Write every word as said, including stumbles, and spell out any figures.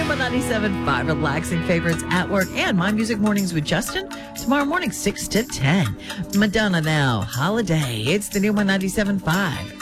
Chumba ninety-seven point five, relaxing favorites at work, and My Music Mornings with Justin. Tomorrow morning, six to ten. Madonna now, Holiday. It's the new one ninety-seven point five.